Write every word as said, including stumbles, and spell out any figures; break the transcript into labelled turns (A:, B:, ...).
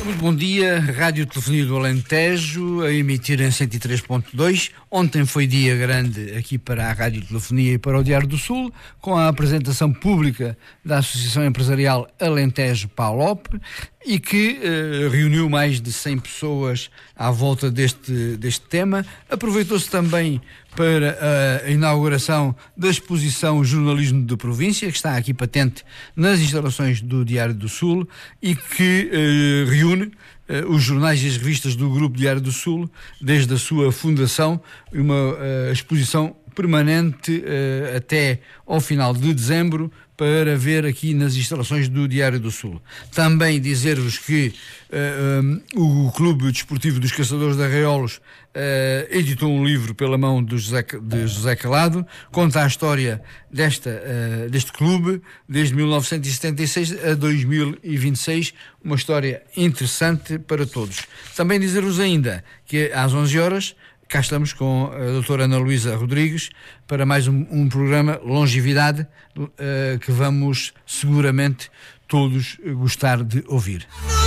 A: Muito bom dia, Rádio Telefonia do Alentejo, a emitir em cento e três ponto dois. Ontem foi dia grande aqui para a Rádio Telefonia e para o Diário do Sul, com a apresentação pública da Associação Empresarial Alentejo Palop, e que eh, reuniu mais de cem pessoas à volta deste, deste tema. Aproveitou-se também para a inauguração da exposição Jornalismo de Província, que está aqui patente nas instalações do Diário do Sul e que eh, reúne eh, os jornais e as revistas do Grupo Diário do Sul desde a sua fundação, uma eh, exposição permanente eh, até ao final de dezembro, para ver aqui nas instalações do Diário do Sul. Também dizer-vos que uh, um, o Clube Desportivo dos Caçadores de Arraiolos uh, editou um livro pela mão de José, de José Calado, conta a história desta, uh, deste clube desde mil novecentos e setenta e seis a dois mil e vinte e seis, uma história interessante para todos. Também dizer-vos ainda que às onze horas cá estamos com a doutora Ana Luísa Rodrigues para mais um, um programa Longevidade, uh, que vamos seguramente todos gostar de ouvir.